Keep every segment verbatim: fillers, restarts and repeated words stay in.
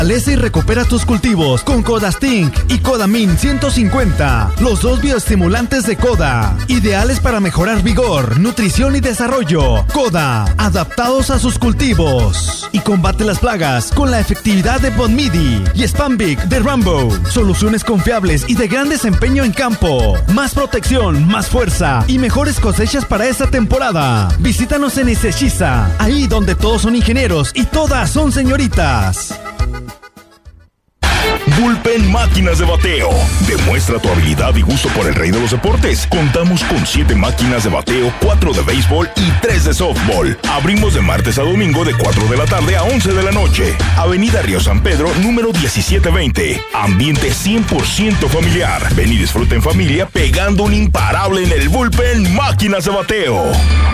Fortalece y recupera tus cultivos con Codastink y Codamin ciento cincuenta, los dos bioestimulantes de Coda, ideales para mejorar vigor, nutrición y desarrollo. Coda, adaptados a sus cultivos. Y combate las plagas con la efectividad de Bonmidi y Spambic de Rambo. Soluciones confiables y de gran desempeño en campo. Más protección, más fuerza y mejores cosechas para esta temporada. Visítanos en Izeshiza, ahí donde todos son ingenieros y todas son señoritas. Bullpen Máquinas de Bateo. Demuestra tu habilidad y gusto por el rey de los deportes. Contamos con siete máquinas de bateo, cuatro de béisbol y tres de softball. Abrimos de martes a domingo de cuatro de la tarde a once de la noche. Avenida Río San Pedro, número diecisiete veinte. Ambiente cien por ciento familiar. Ven y disfruta en familia pegando un imparable en el Bullpen Máquinas de Bateo.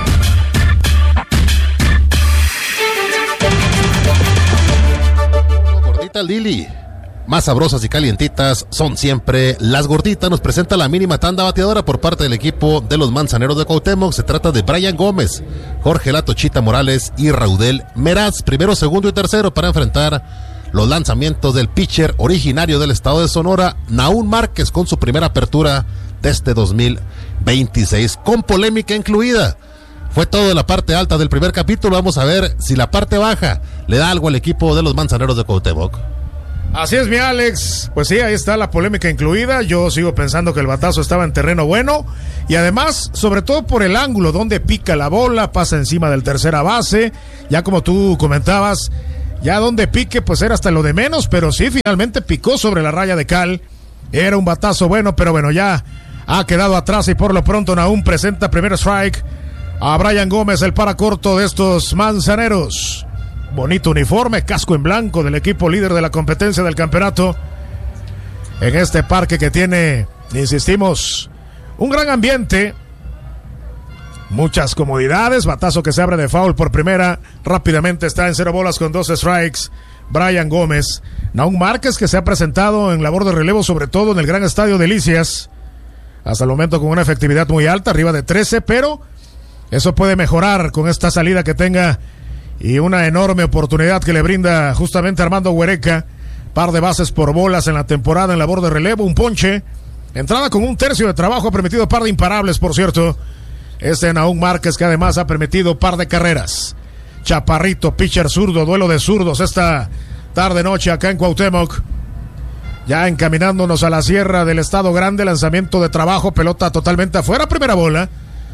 Gordita Lili. Más sabrosas y calientitas son siempre las gorditas. Nos presenta la mínima tanda bateadora por parte del equipo de los Manzaneros de Cuauhtémoc. Se trata de Brian Gómez, Jorge La Tochita Morales y Raudel Meraz. Primero, segundo y tercero para enfrentar los lanzamientos del pitcher originario del estado de Sonora, Nahum Márquez, con su primera apertura de este dos mil veintiséis, con polémica incluida. Fue todo de la parte alta del primer capítulo. Vamos a ver si la parte baja le da algo al equipo de los Manzaneros de Cuauhtémoc. Así es, mi Alex. Pues sí, ahí está la polémica incluida. Yo sigo pensando que el batazo estaba en terreno bueno. Y además, sobre todo por el ángulo donde pica la bola, pasa encima del tercera base. Ya como tú comentabas, ya donde pique pues era hasta lo de menos. Pero sí, finalmente picó sobre la raya de cal. Era un batazo bueno, pero bueno, ya ha quedado atrás. Y por lo pronto Nahum presenta primer strike a Brian Gómez, el para corto de estos Manzaneros. Bonito uniforme, casco en blanco del equipo líder de la competencia del campeonato. En este parque que tiene, insistimos, un gran ambiente. Muchas comodidades. Batazo que se abre de foul por primera. Rápidamente está en cero bolas con dos strikes Brian Gómez. Nahum Márquez, que se ha presentado en labor de relevo, sobre todo en el gran estadio Delicias. Hasta el momento con una efectividad muy alta, arriba de trece, pero eso puede mejorar con esta salida que tenga. Y una enorme oportunidad que le brinda justamente Armando Huereca. Par de bases por bolas en la temporada en labor de relevo, un ponche. Entrada con un tercio de trabajo, ha permitido par de imparables, por cierto. Este Nahum Márquez, que además ha permitido par de carreras. Chaparrito, pitcher zurdo, duelo de zurdos esta tarde-noche acá en Cuauhtémoc. Ya encaminándonos a la sierra del Estado Grande, lanzamiento de trabajo, pelota totalmente afuera, primera bola.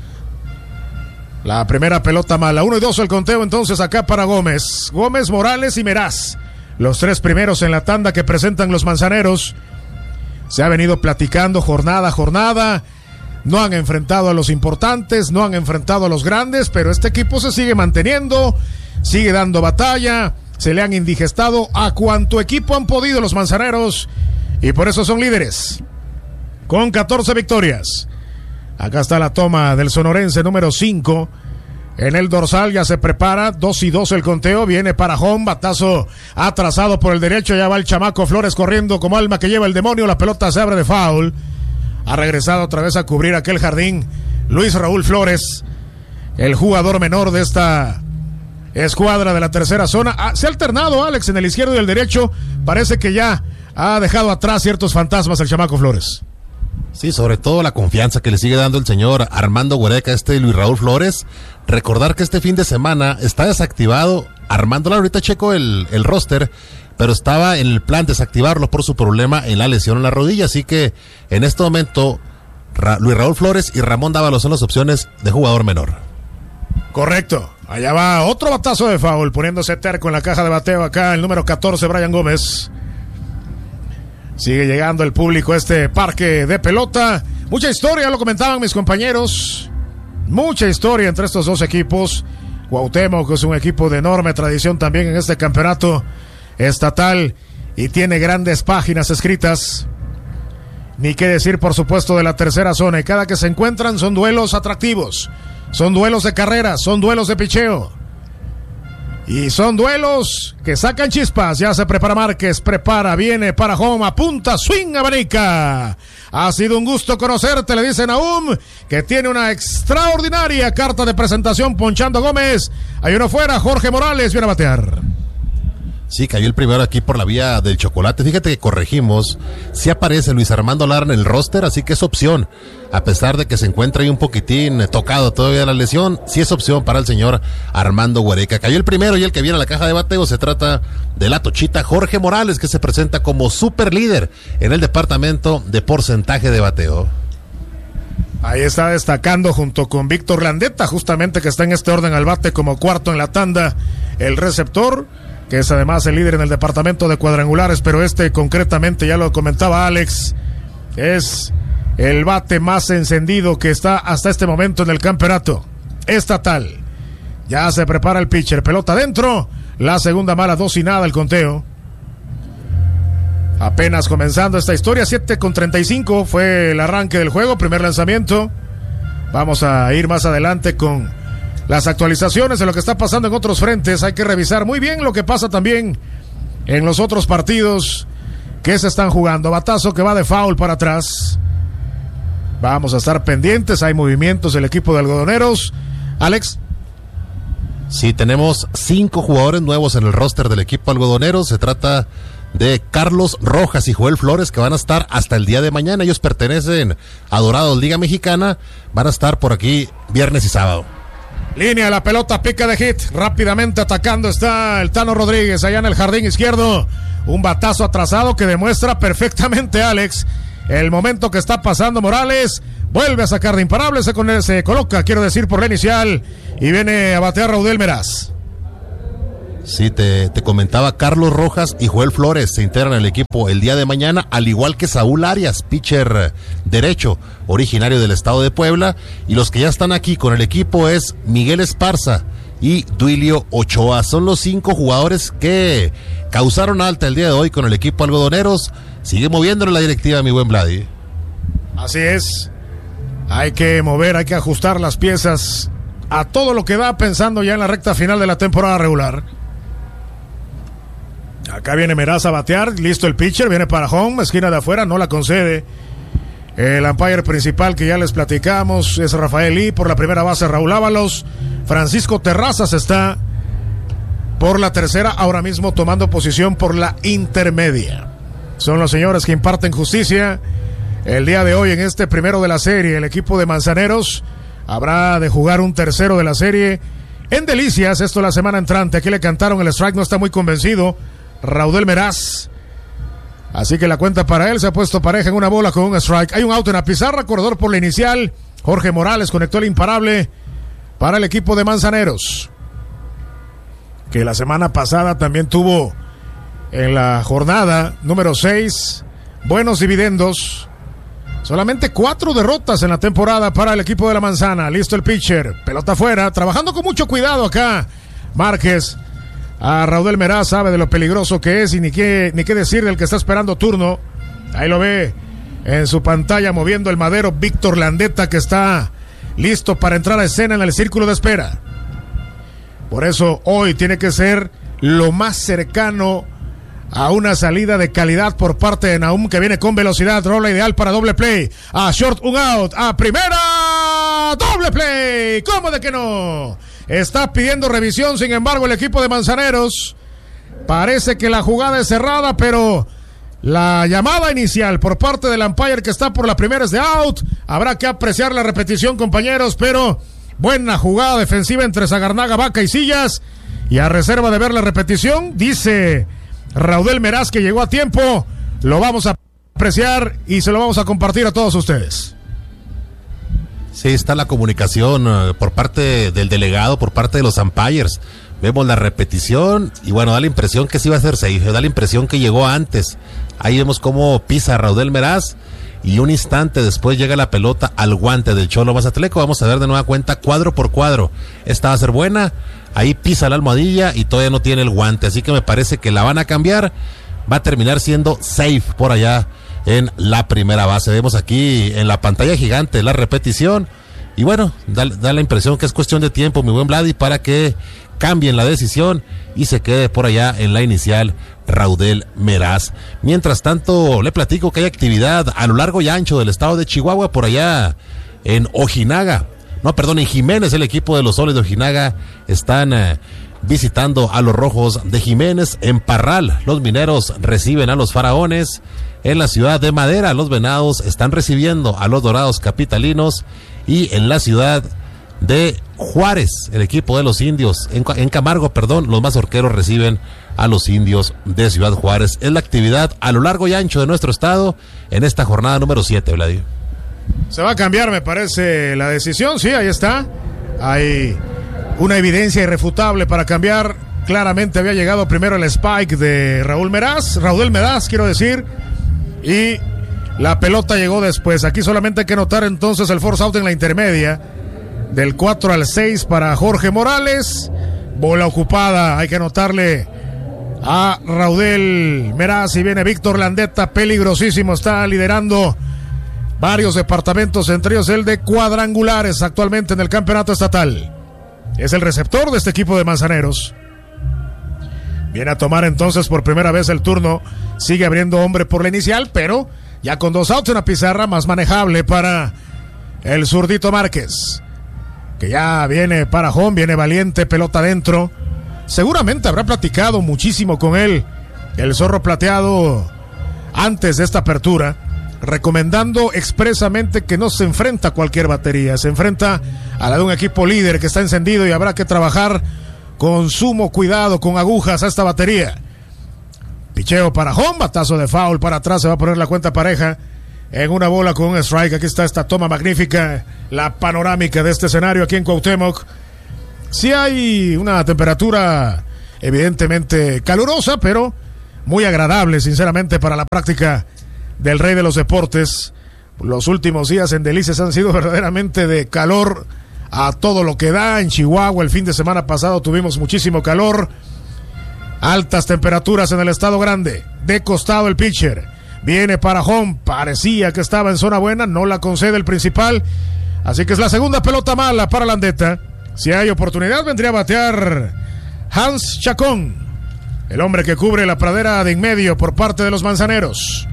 La primera pelota mala, uno y dos el conteo entonces acá para Gómez. Gómez, Morales y Meraz, los tres primeros en la tanda que presentan los Manzaneros. Se ha venido platicando jornada a jornada. No han enfrentado a los importantes, no han enfrentado a los grandes, pero este equipo se sigue manteniendo, sigue dando batalla. Se le han indigestado a cuanto equipo han podido los Manzaneros y por eso son líderes con catorce victorias. Acá está la toma del sonorense número cinco. En el dorsal ya se prepara. dos y dos el conteo. Viene para home. Batazo atrasado por el derecho. Ya va el chamaco Flores corriendo como alma que lleva el demonio. La pelota se abre de foul. Ha regresado otra vez a cubrir aquel jardín Luis Raúl Flores, el jugador menor de esta escuadra de la tercera zona. Ah, se ha alternado Alex en el izquierdo y el derecho. Parece que ya ha dejado atrás ciertos fantasmas el chamaco Flores. Sí, sobre todo la confianza que le sigue dando el señor Armando Huereca, este Luis Raúl Flores. Recordar que este fin de semana está desactivado. Armando, ahorita checo el, el roster, pero estaba en el plan desactivarlo por su problema en la lesión en la rodilla. Así que en este momento Ra- Luis Raúl Flores y Ramón Dávalos son las opciones de jugador menor. Correcto. Allá va otro batazo de foul, poniéndose terco en la caja de bateo acá el número catorce, Brian Gómez. Sigue llegando el público a este parque de pelota. Mucha historia, lo comentaban mis compañeros. Mucha historia entre estos dos equipos. Cuauhtémoc es un equipo de enorme tradición también en este campeonato estatal y tiene grandes páginas escritas. Ni qué decir, por supuesto, de la tercera zona. Y cada que se encuentran son duelos atractivos. Son duelos de carreras, son duelos de picheo. Y son duelos que sacan chispas. Ya se prepara Márquez, prepara, viene para home, apunta, swing, abanica. Ha sido un gusto conocerte, le dice Nahum, que tiene una extraordinaria carta de presentación ponchando a Gómez. Hay uno fuera, Jorge Morales viene a batear. Sí, cayó el primero aquí por la vía del chocolate. Fíjate que corregimos. Sí aparece Luis Armando Lara en el roster, así que es opción. A pesar de que se encuentra ahí un poquitín tocado todavía la lesión, sí es opción para el señor Armando Huereca. Cayó el primero y el que viene a la caja de bateo se trata de la tochita Jorge Morales, que se presenta como super líder en el departamento de porcentaje de bateo. Ahí está destacando junto con Víctor Landeta, justamente que está en este orden al bate como cuarto en la tanda, el receptor, que es además el líder en el departamento de cuadrangulares, pero este concretamente, ya lo comentaba Alex, es el bate más encendido que está hasta este momento en el campeonato estatal. Ya se prepara el pitcher, pelota adentro, la segunda mala, dos y nada el conteo. Apenas comenzando esta historia, siete con treinta y cinco fue el arranque del juego, primer lanzamiento. Vamos a ir más adelante con las actualizaciones de lo que está pasando en otros frentes. Hay que revisar muy bien lo que pasa también en los otros partidos que se están jugando. Batazo que va de foul para atrás. Vamos a estar pendientes, hay movimientos del equipo de algodoneros. Alex. Sí, tenemos cinco jugadores nuevos en el roster del equipo algodonero. Se trata de Carlos Rojas y Joel Flores, que van a estar hasta el día de mañana. Ellos pertenecen a Dorados Liga Mexicana. Van a estar por aquí viernes y sábado. Línea, la pelota pica de hit. Rápidamente atacando está el Tano Rodríguez allá en el jardín izquierdo. Un batazo atrasado que demuestra perfectamente, Alex, el momento que está pasando Morales. Vuelve a sacar de imparable, se, con, se coloca, quiero decir, por la inicial. Y viene a batear Raudel Meraz. Sí, te, te comentaba, Carlos Rojas y Joel Flores se integran al equipo el día de mañana, al igual que Saúl Arias, pitcher derecho, originario del estado de Puebla, y los que ya están aquí con el equipo es Miguel Esparza y Duilio Ochoa. Son los cinco jugadores que causaron alta el día de hoy con el equipo algodoneros. Sigue moviéndole la directiva, mi buen Vladi. Así es, hay que mover, hay que ajustar las piezas a todo lo que da, pensando ya en la recta final de la temporada regular. Acá viene Meraz a batear, listo el pitcher, viene para home, esquina de afuera, no la concede. El umpire principal que ya les platicamos es Rafael Lee, por la primera base Raúl Ábalos. Francisco Terrazas está por la tercera, ahora mismo tomando posición por la intermedia. Son los señores que imparten justicia el día de hoy en este primero de la serie. El equipo de Manzaneros habrá de jugar un tercero de la serie en Delicias, esto la semana entrante. Aquí le cantaron el strike, no está muy convencido Raudel Meraz, así que la cuenta para él se ha puesto pareja en una bola con un strike. Hay un out en la pizarra, corredor por la inicial. Jorge Morales conectó el imparable para el equipo de Manzaneros, que la semana pasada también tuvo en la jornada número seis buenos dividendos. Solamente cuatro derrotas en la temporada para el equipo de la Manzana. Listo el pitcher, pelota afuera, trabajando con mucho cuidado acá Márquez. A Raudel Meraz, sabe de lo peligroso que es y ni qué, ni qué decir del que está esperando turno. Ahí lo ve en su pantalla moviendo el madero Víctor Landeta, que está listo para entrar a escena en el círculo de espera. Por eso hoy tiene que ser lo más cercano a una salida de calidad por parte de Nahum, que viene con velocidad, rola ideal para doble play. A short, un out, a primera, doble play. ¿Cómo de que no? Está pidiendo revisión, sin embargo, el equipo de Manzaneros. Parece que la jugada es cerrada, pero la llamada inicial por parte del umpire que está por la primera es de out. Habrá que apreciar la repetición, compañeros, pero buena jugada defensiva entre Zagarnaga, Vaca y Sillas. Y a reserva de ver la repetición, dice Raudel Meraz que llegó a tiempo. Lo vamos a apreciar y se lo vamos a compartir a todos ustedes. Sí, está la comunicación uh, por parte del delegado, por parte de los umpires. Vemos la repetición y bueno, da la impresión que sí va a ser safe, da la impresión que llegó antes. Ahí vemos cómo pisa Raudel Meraz y un instante después llega la pelota al guante del Cholo Mazatleco. Vamos a ver de nueva cuenta cuadro por cuadro. Esta va a ser buena, ahí pisa la almohadilla y todavía no tiene el guante, así que me parece que la van a cambiar. Va a terminar siendo safe por allá en la primera base. Vemos aquí en la pantalla gigante la repetición y bueno, da, da la impresión que es cuestión de tiempo, mi buen Vladi, para que cambien la decisión y se quede por allá en la inicial Raudel Meraz. Mientras tanto, le platico que hay actividad a lo largo y ancho del estado de Chihuahua, por allá en Ojinaga, no, perdón, en Jiménez. El equipo de los Soles de Ojinaga están eh, visitando a los Rojos de Jiménez. En Parral, los Mineros reciben a los Faraones. En la ciudad de Madera, los Venados están recibiendo a los Dorados Capitalinos. Y en la ciudad de Juárez, el equipo de los Indios, en, en Camargo, perdón, los Mazorqueros reciben a los Indios de Ciudad Juárez. Es la actividad a lo largo y ancho de nuestro estado en esta jornada número siete, Vladimir. Se va a cambiar, me parece, la decisión. Sí, ahí está. Hay una evidencia irrefutable para cambiar. Claramente había llegado primero el spike de Raúl Meraz, Raúl Meraz, quiero decir, y la pelota llegó después. Aquí solamente hay que notar entonces el force out en la intermedia, del cuatro al seis para Jorge Morales. Bola ocupada, hay que anotarle a Raúl Meraz. Y viene Víctor Landeta, peligrosísimo, está liderando varios departamentos, entre ellos el de cuadrangulares actualmente en el campeonato estatal. Es el receptor de este equipo de Manzaneros. Viene a tomar entonces por primera vez el turno. Sigue abriendo hombre por la inicial, pero ya con dos outs en la pizarra, más manejable para el zurdito Márquez, que ya viene para home, viene valiente, pelota adentro. Seguramente habrá platicado muchísimo con él el zorro plateado antes de esta apertura, recomendando expresamente que no se enfrenta a cualquier batería, se enfrenta a la de un equipo líder que está encendido y habrá que trabajar con sumo cuidado, con agujas a esta batería. Picheo para home, batazo de foul para atrás, se va a poner la cuenta pareja en una bola con un strike. Aquí está esta toma magnífica, la panorámica de este escenario aquí en Cuauhtémoc. Sí hay una temperatura evidentemente calurosa, pero muy agradable, sinceramente, para la práctica del rey de los deportes. Los últimos días en Delicias han sido verdaderamente de calor a todo lo que da. En Chihuahua el fin de semana pasado tuvimos muchísimo calor, altas temperaturas en el estado grande. De costado el pitcher, viene para home, parecía que estaba en zona buena, no la concede el principal, así que es la segunda pelota mala para Landeta. Si hay oportunidad vendría a batear Hans Chacón, el hombre que cubre la pradera de en medio por parte de los Manzaneros.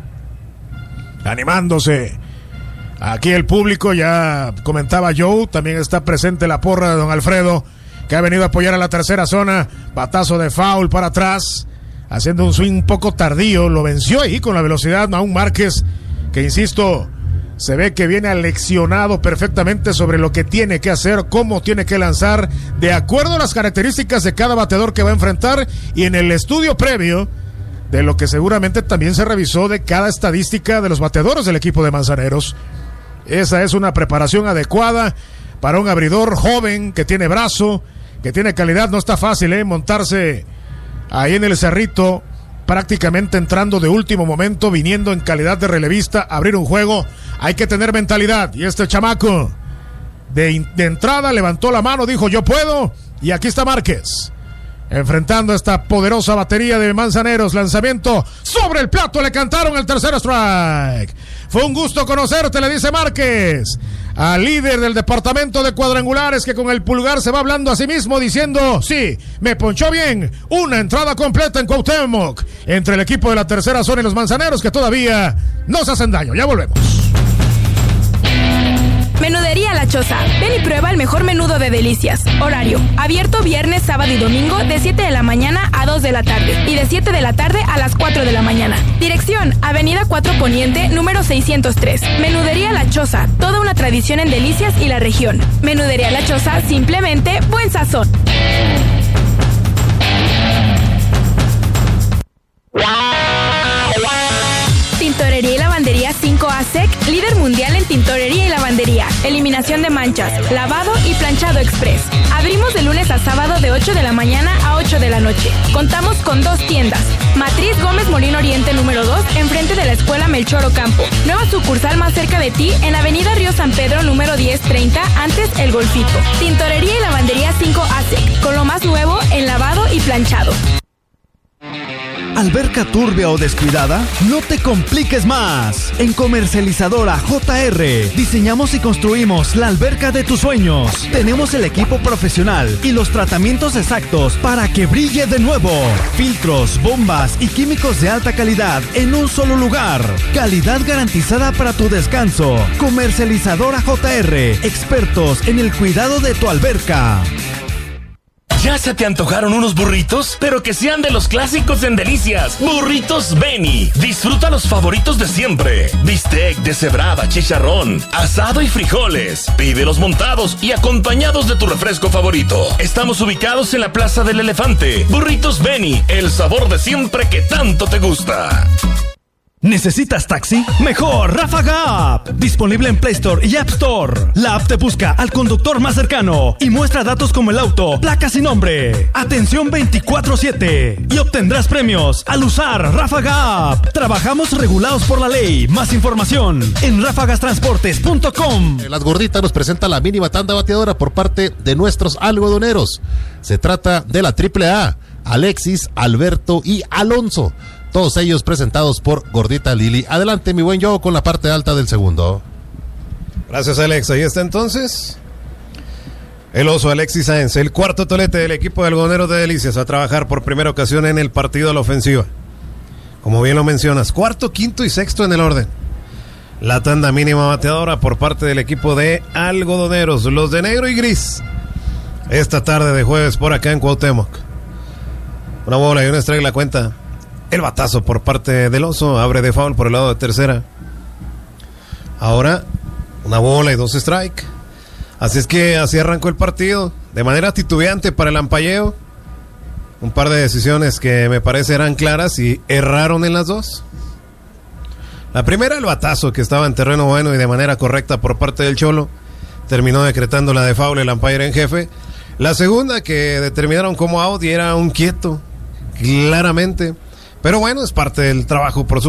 Animándose aquí el público, ya comentaba Joe, también está presente la porra de don Alfredo, que ha venido a apoyar a la tercera zona. Batazo de foul para atrás, haciendo un swing un poco tardío, lo venció ahí con la velocidad a un Márquez, que insisto, se ve que viene aleccionado perfectamente sobre lo que tiene que hacer, cómo tiene que lanzar, de acuerdo a las características de cada bateador que va a enfrentar, y en el estudio previo de lo que seguramente también se revisó de cada estadística de los bateadores del equipo de Manzaneros. Esa es una preparación adecuada para un abridor joven que tiene brazo, que tiene calidad. No está fácil, ¿eh? montarse ahí en el cerrito, prácticamente entrando de último momento, viniendo en calidad de relevista, abrir un juego. Hay que tener mentalidad, y este chamaco de, de entrada levantó la mano, dijo yo puedo, y aquí está Márquez enfrentando esta poderosa batería de Manzaneros. Lanzamiento sobre el plato, le cantaron el tercer strike. Fue un gusto conocerte, le dice Márquez al líder del departamento de cuadrangulares, que con el pulgar se va hablando a sí mismo diciendo, sí, me ponchó bien. Una entrada completa en Cuauhtémoc entre el equipo de la tercera zona y los Manzaneros, que todavía no se hacen daño. Ya volvemos. Menudería La Choza. Ven y prueba el mejor menudo de Delicias. Horario: abierto viernes, sábado y domingo de siete de la mañana a dos de la tarde y de siete de la tarde a las cuatro de la mañana. Dirección: Avenida cuatro Poniente, número seiscientos tres. Menudería La Choza. Toda una tradición en Delicias y la región. Menudería La Choza, simplemente buen sazón. Tintorería y Lavandería cinco A S E C, líder mundial en tintorería y lavandería, eliminación de manchas, lavado y planchado express. Abrimos de lunes a sábado de ocho de la mañana a ocho de la noche. Contamos con dos tiendas: Matriz Gómez Molino Oriente número dos, enfrente de la Escuela Melchor Ocampo. Nueva sucursal más cerca de ti en Avenida Río San Pedro número diez treinta, antes El Golfito. Tintorería y Lavandería cinco A S E C, con lo más nuevo en lavado y planchado. ¿Alberca turbia o descuidada? No te compliques más. En Comercializadora J R diseñamos y construimos la alberca de tus sueños. Tenemos el equipo profesional y los tratamientos exactos para que brille de nuevo. Filtros, bombas y químicos de alta calidad en un solo lugar. Calidad garantizada para tu descanso. Comercializadora J R, expertos en el cuidado de tu alberca. ¿Ya se te antojaron unos burritos? Pero que sean de los clásicos en Delicias. Burritos Beni. Disfruta los favoritos de siempre. Bistec, deshebrada, chicharrón, asado y frijoles. Pídelos montados y acompañados de tu refresco favorito. Estamos ubicados en la Plaza del Elefante. Burritos Beni, el sabor de siempre que tanto te gusta. ¿Necesitas taxi? Mejor Ráfaga App. Disponible en Play Store y App Store. La app te busca al conductor más cercano y muestra datos como el auto, placas y nombre. Atención veinticuatro siete. Y obtendrás premios al usar Ráfaga App. Trabajamos regulados por la ley. Más información en ráfagas transportes punto com. Las Gorditas nos presenta la mínima tanda bateadora por parte de nuestros algodoneros. Se trata de la triple A. Alexis, Alberto y Alonso. Todos ellos presentados por Gordita Lili. Adelante, mi buen yo, con la parte alta del segundo. Gracias, Alex. Ahí está entonces el oso Alexis Sáenz, el cuarto tolete del equipo de algodoneros de Delicias, a trabajar por primera ocasión en el partido a la ofensiva. Como bien lo mencionas, cuarto, quinto y sexto en el orden. La tanda mínima bateadora por parte del equipo de algodoneros, los de negro y gris, esta tarde de jueves por acá en Cuauhtémoc. Una bola y una strike la cuenta. El batazo por parte del oso, abre de foul por el lado de tercera. Ahora, una bola y dos strike. Así es que así arrancó el partido, de manera titubeante para el ampalleo. Un par de decisiones que me parece eran claras y erraron en las dos. La primera, el batazo, que estaba en terreno bueno y de manera correcta por parte del Cholo. Terminó decretando la de foul el umpire en jefe. La segunda, que determinaron como out y era un quieto, claramente. Pero bueno, es parte del trabajo, por supuesto.